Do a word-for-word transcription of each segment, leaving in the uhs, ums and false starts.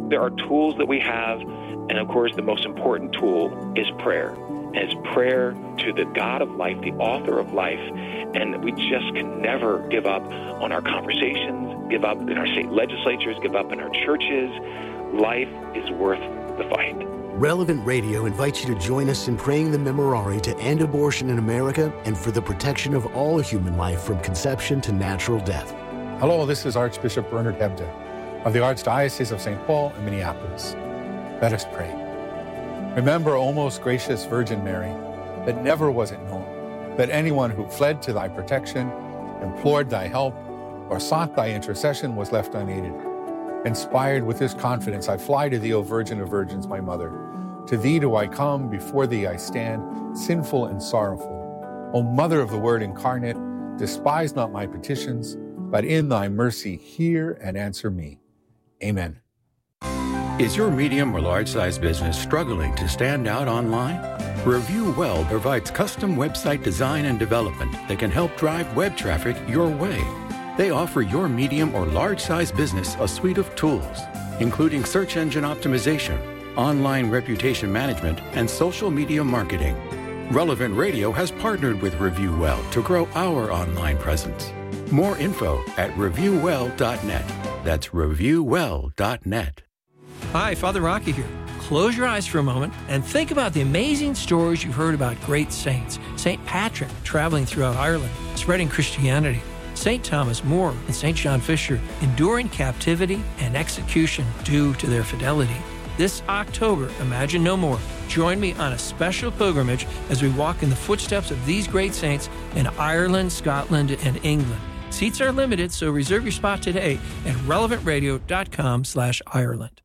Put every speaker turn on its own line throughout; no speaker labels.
there are tools that we have, and of course the most important tool is prayer. And it's prayer to the God of life, the author of life, and we just can never give up on our conversations, give up in our state legislatures, give up in our churches. Life is worth the fight.
Relevant Radio invites you to join us in praying the Memorare to end abortion in America and for the protection of all human life from conception to natural death.
Hello, this is Archbishop Bernard Hebda of the Archdiocese of Saint Paul in Minneapolis. Let us pray. Remember, O most gracious Virgin Mary, that never was it known that anyone who fled to thy protection, implored thy help, or sought thy intercession was left unaided. Inspired with this confidence, I fly to thee, O Virgin of Virgins, my mother. To thee do I come, before thee I stand, sinful and sorrowful. O Mother of the Word incarnate, despise not my petitions, but in thy mercy hear and answer me. Amen.
Is your medium or large-size business struggling to stand out online? Review Well provides custom website design and development that can help drive web traffic your way. They offer your medium or large-size business a suite of tools, including search engine optimization, online reputation management, and social media marketing. Relevant Radio has partnered with Review Well to grow our online presence. More info at review well dot net. That's review well dot net.
Hi, Father Rocky here. Close your eyes for a moment and think about the amazing stories you've heard about great saints. Saint Patrick traveling throughout Ireland, spreading Christianity. Saint Thomas More and Saint John Fisher enduring captivity and execution due to their fidelity. This October, Imagine No More. Join me on a special pilgrimage as we walk in the footsteps of these great saints in Ireland, Scotland, and England. Seats are limited, so reserve your spot today at relevant radio dot com slash Ireland.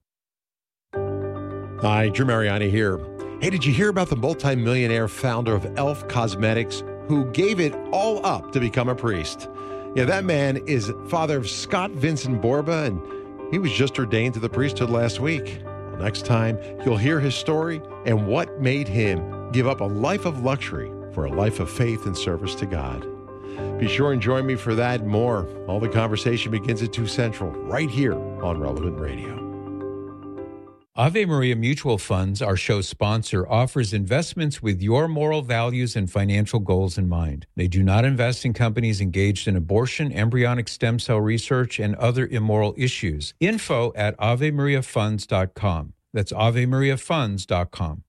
Hi, Drew Mariani here. Hey, did you hear about the multimillionaire founder of Elf Cosmetics who gave it all up to become a priest? Yeah, that man is father of Scott Vincent Borba, and he was just ordained to the priesthood last week. Well, next time, you'll hear his story and what made him give up a life of luxury for a life of faith and service to God. Be sure and join me for that and more. All the conversation begins at two Central, right here on Relevant Radio.
Ave Maria Mutual Funds, our show sponsor, offers investments with your moral values and financial goals in mind. They do not invest in companies engaged in abortion, embryonic stem cell research, and other immoral issues. Info at ave maria funds dot com. That's ave maria funds dot com.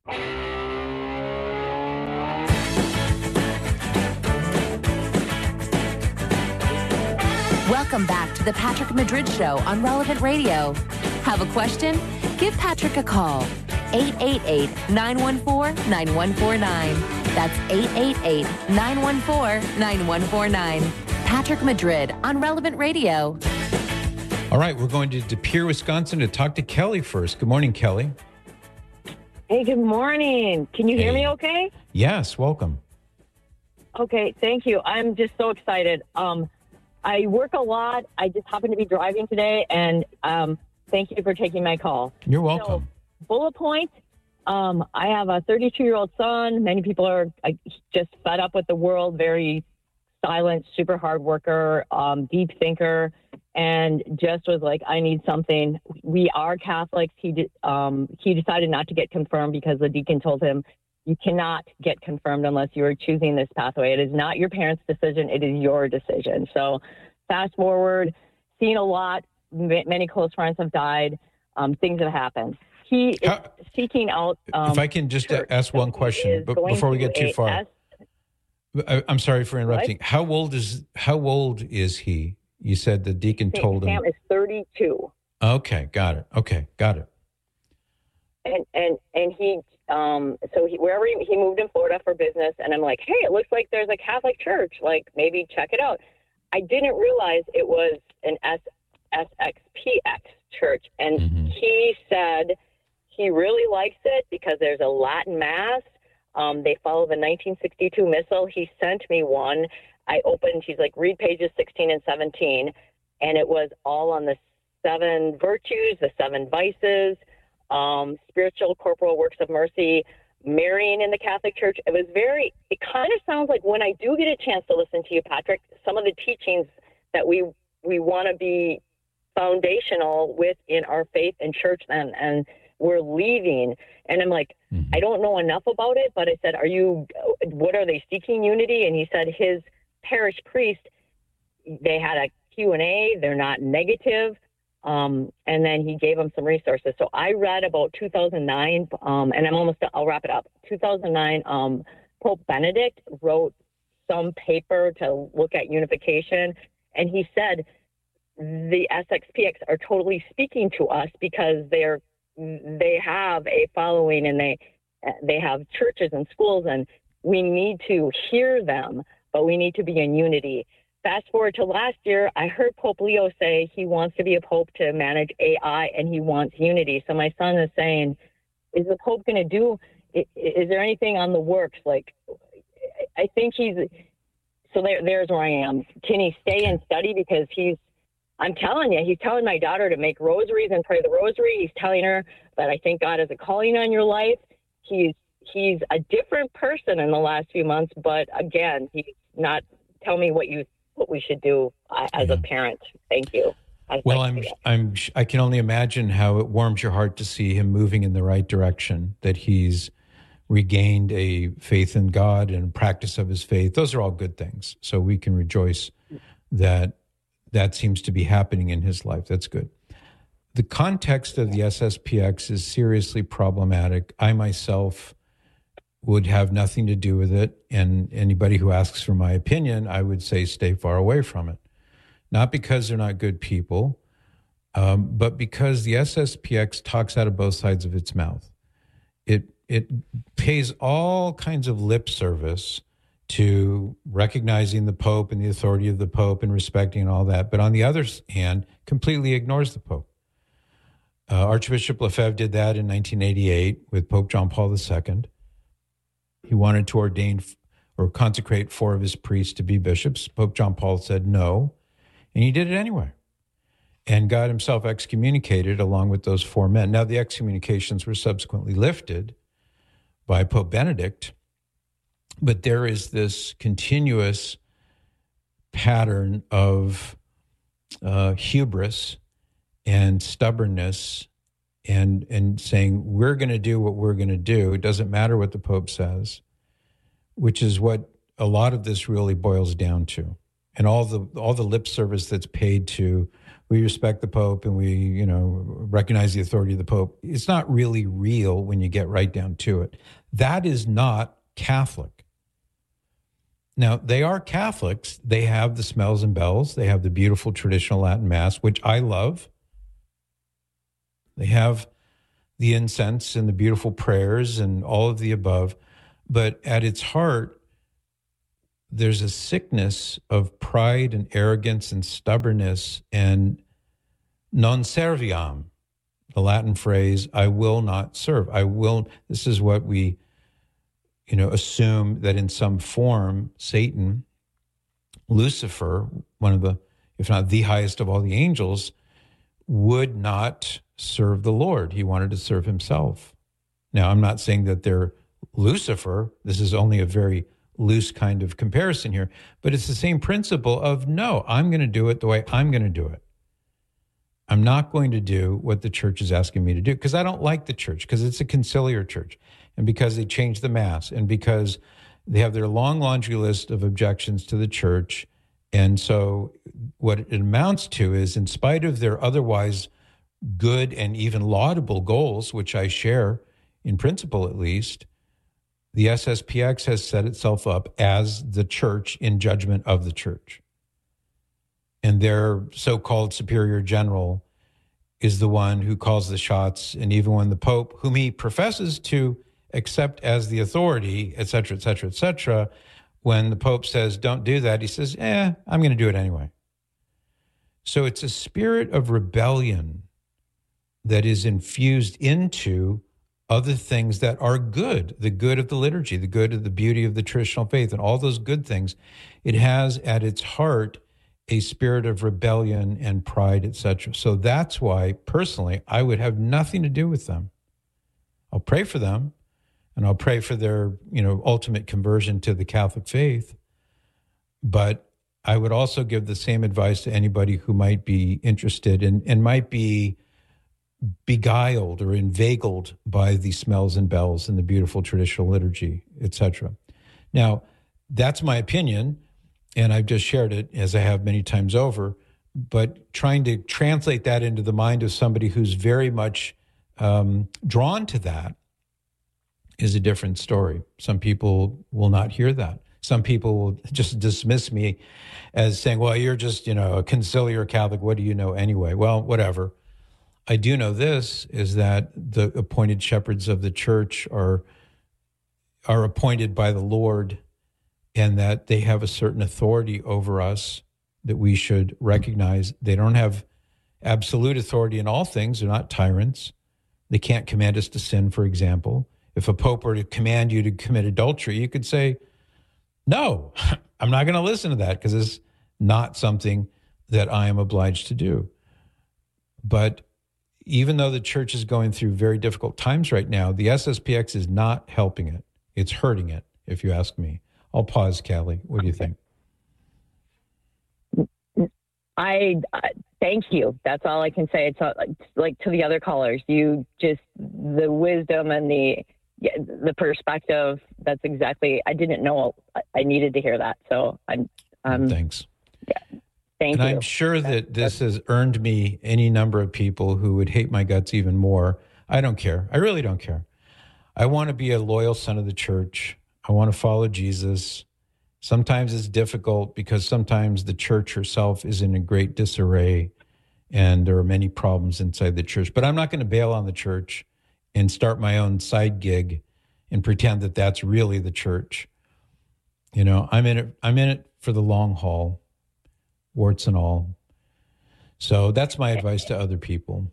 Welcome back to the Patrick Madrid Show on Relevant Radio. Have a question? Give Patrick a call. eight eight eight, nine one four, nine one four nine. That's eight eight eight, nine one four, nine one four nine. Patrick Madrid on Relevant Radio.
All right, we're going to De Pere, Wisconsin to talk to Kelly first. Good morning, Kelly.
Hey, good morning. Can you
hey.
hear me okay?
Yes, welcome.
Okay, thank you. I'm just so excited. Um, I work a lot. I just happen to be driving today, and um, thank you for taking my call.
You're welcome.
So, bullet point, um, I have a thirty-two-year-old son. Many people are uh, just fed up with the world, very silent, super hard worker, um, deep thinker, and just was like, I need something. We are Catholics. He, did, um, he decided not to get confirmed because the deacon told him, you cannot get confirmed unless you are choosing this pathway. It is not your parents' decision. It is your decision. So fast forward, seen a lot. M- many close friends have died. Um, things have happened. He is How, seeking out. Um,
if I can just
church.
ask one
so
question but before we get too far. S- I, I'm sorry for interrupting. What? How old is How old is he? You said the deacon
Saint
told
Sam
him.
Sam is thirty-two.
Okay, got it. Okay, got it.
And and and he um so he, wherever he, he moved in Florida for business, and I'm like, hey, it looks like there's a Catholic church. Like maybe check it out. I didn't realize it was an S X P X church, and mm-hmm. he said he really likes it because there's a Latin mass. Um, they follow the nineteen sixty-two missal. He sent me one. I opened. He's like, read pages sixteen and seventeen, and it was all on the seven virtues, the seven vices. Um, spiritual, corporal works of mercy, marrying in the Catholic Church. It was very, it kind of sounds like when I do get a chance to listen to you, Patrick, some of the teachings that we we want to be foundational within our faith and church then, and we're leaving. And I'm like, mm-hmm. I don't know enough about it, but I said, are you, what are they seeking unity? And he said his parish priest, they had a Q and A, they're not negative. Um, and then he gave them some resources. So I read about two thousand nine, um, and I'm almost, I'll wrap it up. two thousand nine, um, Pope Benedict wrote some paper to look at unification. And he said, the S X P X are totally speaking to us because they're, they have a following, and they, they have churches and schools, and we need to hear them, but we need to be in unity. Fast forward to last year, I heard Pope Leo say he wants to be a pope to manage A I, and he wants unity. So my son is saying, is the Pope going to do, is, is there anything on the works? Like, I think he's, so there, there's where I am. Can he stay and study? Because he's, I'm telling you, he's telling my daughter to make rosaries and pray the rosary. He's telling her that I think God has a calling on your life. He's, he's a different person in the last few months, but again, he's not, tell me what you what we should do uh, as yeah. a parent. Thank you. I'd
well,
like
I'm, I'm, I can only imagine how it warms your heart to see him moving in the right direction, that he's regained a faith in God and practice of his faith. Those are all good things. So we can rejoice that that seems to be happening in his life. That's good. The context of the S S P X is seriously problematic. I myself would have nothing to do with it. And anybody who asks for my opinion, I would say stay far away from it. Not because they're not good people, um, but because the S S P X talks out of both sides of its mouth. It it pays all kinds of lip service to recognizing the Pope and the authority of the Pope and respecting and all that. But on the other hand, completely ignores the Pope. Uh, Archbishop Lefebvre did that in nineteen eighty-eight with Pope John Paul the Second. He wanted to ordain or consecrate four of his priests to be bishops. Pope John Paul said no, and he did it anyway. And God himself excommunicated along with those four men. Now, the excommunications were subsequently lifted by Pope Benedict, but there is this continuous pattern of uh, hubris and stubbornness and and saying, we're going to do what we're going to do. It doesn't matter what the Pope says, which is what a lot of this really boils down to. And all the all the lip service that's paid to, we respect the Pope and we, you know, recognize the authority of the Pope. It's not really real when you get right down to it. That is not Catholic. Now, they are Catholics. They have the smells and bells. They have the beautiful traditional Latin Mass, which I love. They have the incense and the beautiful prayers and all of the above. But at its heart, there's a sickness of pride and arrogance and stubbornness and non serviam, the Latin phrase, I will not serve. I will, this is what we, you know, assume that in some form, Satan, Lucifer, one of the, if not the highest of all the angels, would not serve the Lord. He wanted to serve himself. Now, I'm not saying that they're Lucifer. This is only a very loose kind of comparison here, but it's the same principle of, no, I'm going to do it the way I'm going to do it. I'm not going to do what the church is asking me to do because I don't like the church, because it's a conciliar church, and because they changed the Mass, and because they have their long laundry list of objections to the church. And so what it amounts to is, in spite of their otherwise good and even laudable goals, which I share in principle at least, the S S P X has set itself up as the church in judgment of the church. And their so-called superior general is the one who calls the shots. And even when the Pope, whom he professes to accept as the authority, et cetera, et cetera, et cetera, when the Pope says, don't do that, he says, eh, I'm going to do it anyway. So it's a spirit of rebellion that is infused into other things that are good, the good of the liturgy, the good of the beauty of the traditional faith, and all those good things. It has at its heart a spirit of rebellion and pride, et cetera. So that's why, personally, I would have nothing to do with them. I'll pray for them, and I'll pray for their, you know, ultimate conversion to the Catholic faith. But I would also give the same advice to anybody who might be interested and, and might be beguiled or inveigled by the smells and bells and the beautiful traditional liturgy, et cetera. Now, that's my opinion, and I've just shared it, as I have many times over, but trying to translate that into the mind of somebody who's very much um, drawn to that is a different story. Some people will not hear that. Some people will just dismiss me as saying, well, you're just, you know, a conciliar Catholic. What do you know anyway? Well, whatever. I do know this, is that the appointed shepherds of the church are are appointed by the Lord, and that they have a certain authority over us that we should recognize. They don't have absolute authority in all things. They're not tyrants. They can't command us to sin, for example. If a pope were to command you to commit adultery, you could say, no, I'm not going to listen to that because it's not something that I am obliged to do. But even though the church is going through very difficult times right now, the S S P X is not helping it. It's hurting it, if you ask me. I'll pause, Callie. What do you think?
I, I thank you. That's all I can say. It's not, like, like to the other callers, you just, the wisdom and the yeah, the perspective, that's exactly, I didn't know I needed to hear that. So I'm, um,
thanks.
Yeah, thank
and
you.
I'm sure that this has earned me any number of people who would hate my guts even more. I don't care. I really don't care. I want to be a loyal son of the church. I want to follow Jesus. Sometimes it's difficult because sometimes the church herself is in a great disarray and there are many problems inside the church. But I'm not going to bail on the church and start my own side gig and pretend that that's really the church. You know, I'm in it, I'm in it for the long haul, warts and all. So that's my advice to other people.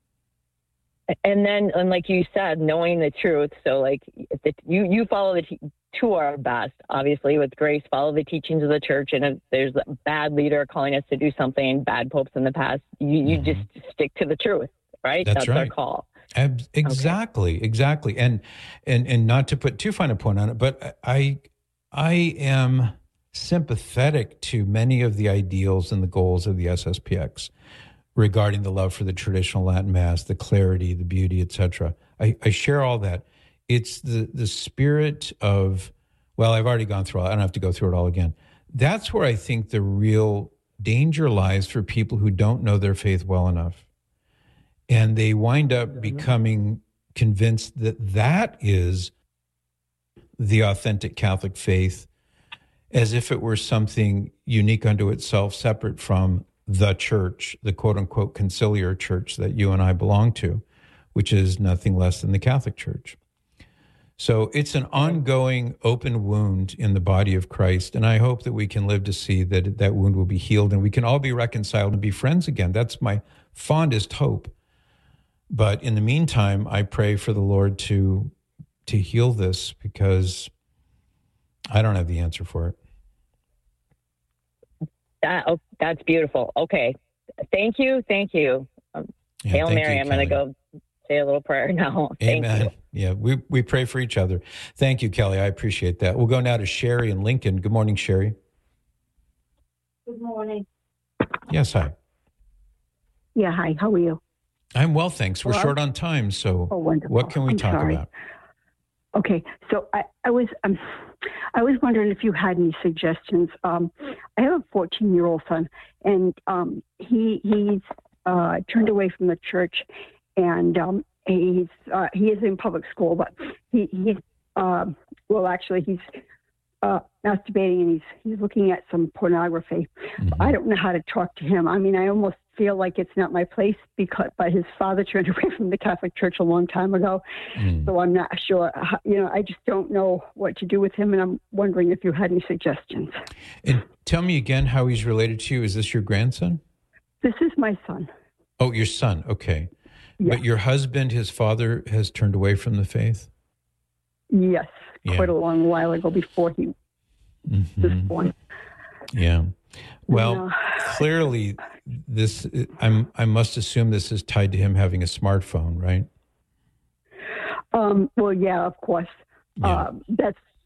And then, and like you said, knowing the truth. So like if the, you, you follow the, te- to our best, obviously with grace, follow the teachings of the church. And if there's a bad leader calling us to do something, bad popes in the past, you, you mm-hmm. just stick to the truth, right?
That's,
That's
right.
our call.
Ab- exactly, okay. exactly. And, and, and not to put too fine a point on it, but I, I am sympathetic to many of the ideals and the goals of the S S P X regarding the love for the traditional Latin Mass, the clarity, the beauty, et cetera. I, I share all that. It's the, the spirit of, well, I've already gone through all, I don't have to go through it all again. That's where I think the real danger lies for people who don't know their faith well enough. And they wind up becoming convinced that that is the authentic Catholic faith, as if it were something unique unto itself, separate from the church, the quote-unquote conciliar church that you and I belong to, which is nothing less than the Catholic Church. So it's an ongoing open wound in the body of Christ, and I hope that we can live to see that that wound will be healed and we can all be reconciled and be friends again. That's my fondest hope. But in the meantime, I pray for the Lord to to heal this, because I don't have the answer for it.
That, oh, that's beautiful. Okay. Thank you. Thank you. Um,
yeah,
Hail
thank
Mary.
you,
I'm going to go say a little prayer now. Thank
Amen.
you.
Yeah, we, we pray for each other. Thank you, Kelly. I appreciate that. We'll go now to Sherry in Lincoln. Good morning, Sherry.
Good morning.
Yes, hi.
Yeah, hi. How are you?
I'm well, thanks. We're
well,
short on time, so
oh, wonderful.
What can we
I'm
talk
sorry.
about?
Okay, so I, I was um, I was wondering if you had any suggestions. Um, I have a fourteen-year-old son, and um, he he's uh, turned away from the church, and um, he's uh, he is in public school, but he he's uh, well, actually he's uh, masturbating and he's he's looking at some pornography. Mm-hmm. I don't know how to talk to him. I mean, I almost feel like it's not my place, because but his father turned away from the Catholic Church a long time ago, mm. so I'm not sure. How, you know, I just don't know what to do with him, and I'm wondering if you had any suggestions.
And tell me again how he's related to you. Is this your grandson?
This is my son.
Oh, your son. Okay,
yeah.
But your husband, his father, has turned away from the faith?
Yes,
yeah.
Quite a long while ago, before he mm-hmm. was born.
Yeah. Well,
and, uh,
clearly, this I'm. I must assume this is tied to him having a smartphone, right?
Um, well, yeah, of course.
Yeah.
Uh, that's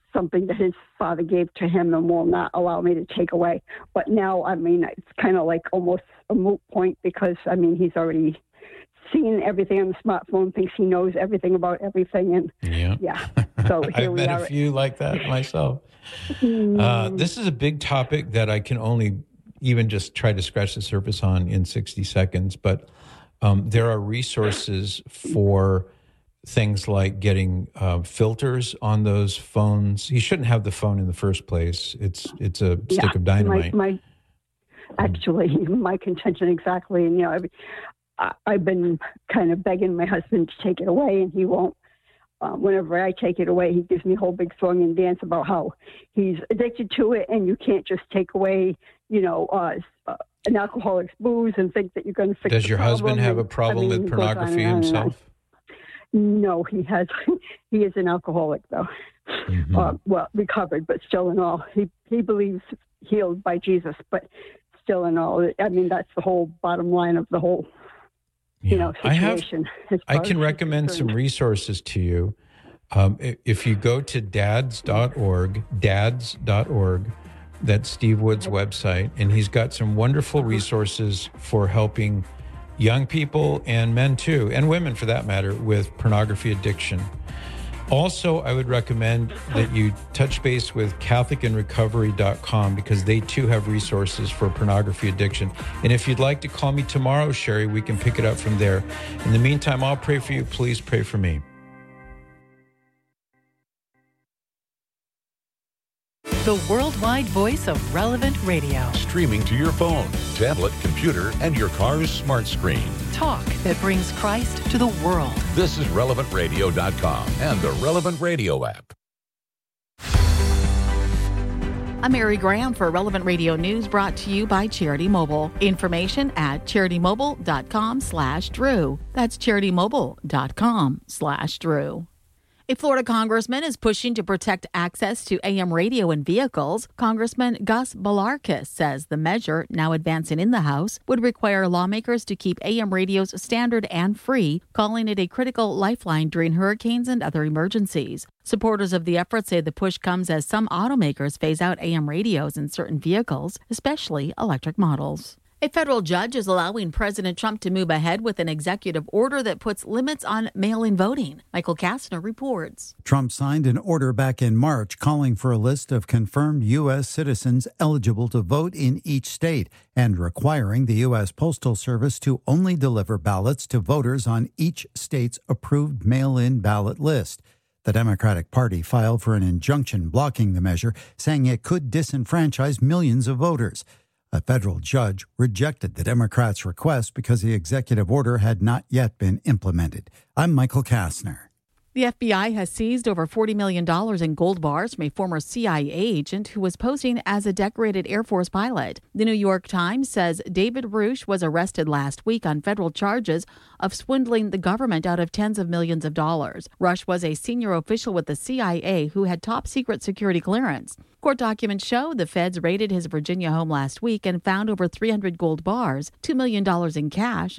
something that his father gave to him and will not allow me to take away. But now, I mean, it's kind of like almost a moot point because, I mean, he's already seen everything on the smartphone, thinks he knows everything about everything. And
yeah,
yeah. So here
I've
we
met
are.
a few like that myself. uh, this is a big topic that I can only even just try to scratch the surface on in sixty seconds. But um, there are resources for things like getting uh, filters on those phones. He shouldn't have the phone in the first place. It's it's a
yeah,
stick of dynamite.
My, my, actually, my contention exactly. And, you know, I, I've been kind of begging my husband to take it away, and he won't. Um, whenever I take it away, he gives me a whole big song and dance about how he's addicted to it, and you can't just take away, you know, uh, uh, an alcoholic's booze and think that you're going to fix
Does
the
your
problem.
husband have
and,
a problem
I mean,
with
he goes on
pornography
and on and on.
himself?
No, he has. He is an alcoholic, though.
Mm-hmm.
Uh, well, recovered, but still in all, he he believes healed by Jesus, but still in all, I mean, that's the whole bottom line of the whole,
yeah.
you know,
I
situation.
have. I can recommend some resources to you. Um, if you go to dads dot org, dads dot org, that's Steve Wood's website, and he's got some wonderful resources for helping young people and men too, and women for that matter, with pornography addiction. Also, I would recommend that you touch base with Catholic in Recovery dot com because they too have resources for pornography addiction. And if you'd like to call me tomorrow, Sherry, we can pick it up from there. In the meantime, I'll pray for you. Please pray for me.
The worldwide voice of Relevant Radio.
Streaming to your phone, tablet, computer, and your car's smart screen.
Talk that brings Christ to the world.
This is relevant radio dot com and the Relevant Radio app.
I'm Mary Graham for Relevant Radio News, brought to you by Charity Mobile. Information at charity mobile dot com slash Drew. That's charity mobile dot com slash Drew. A Florida congressman is pushing to protect access to A M radio in vehicles. Congressman Gus Balarkis says the measure, now advancing in the House, would require lawmakers to keep A M radios standard and free, calling it a critical lifeline during hurricanes and other emergencies. Supporters of the effort say the push comes as some automakers phase out A M radios in certain vehicles, especially electric models. A federal judge is allowing President Trump to move ahead with an executive order that puts limits on mail-in voting. Michael Kastner reports.
Trump signed an order back in March calling for a list of confirmed U S citizens eligible to vote in each state and requiring the U S Postal Service to only deliver ballots to voters on each state's approved mail-in ballot list. The Democratic Party filed for an injunction blocking the measure, saying it could disenfranchise millions of voters. A federal judge rejected the Democrats' request because the executive order had not yet been implemented. I'm Michael Kastner.
The F B I has seized over forty million dollars in gold bars from a former C I A agent who was posing as a decorated Air Force pilot. The New York Times says David Roosh was arrested last week on federal charges of swindling the government out of tens of millions of dollars. Rush was a senior official with the C I A who had top secret security clearance. Court documents show the feds raided his Virginia home last week and found over three hundred gold bars, two million dollars in cash,